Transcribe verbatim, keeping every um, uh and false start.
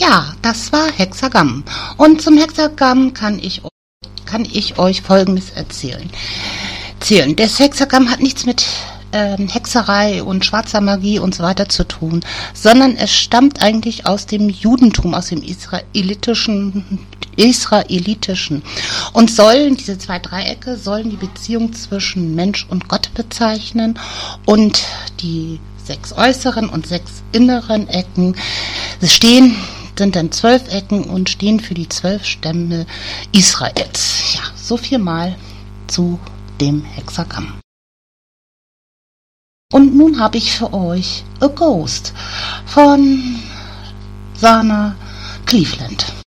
Ja, das war Hexagramm. Und zum Hexagramm kann ich, kann ich euch Folgendes erzählen. Erzählen. Das Hexagramm hat nichts mit ähm, Hexerei und schwarzer Magie und so weiter zu tun, sondern es stammt eigentlich aus dem Judentum, aus dem israelitischen, israelitischen und sollen, diese zwei Dreiecke, sollen die Beziehung zwischen Mensch und Gott bezeichnen und die sechs äußeren und sechs inneren Ecken stehen, sind dann zwölf Ecken und stehen für die zwölf Stämme Israels. Ja, so viel mal zu dem Hexagramm. Und nun habe ich für euch A Ghost von Sana Cleveland.